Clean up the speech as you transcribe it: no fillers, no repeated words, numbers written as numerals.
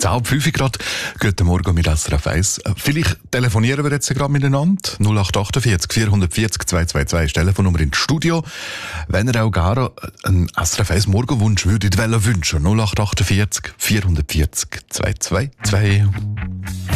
ab 5 Grad. Guten Morgen mit SRF 1. Vielleicht telefonieren wir jetzt gerade miteinander. 0848 440 222 ist die Telefonnummer ins Studio. Wenn ihr auch gerne einen SRF 1 Morgenwunsch würdet wünschen, 0848 440 222.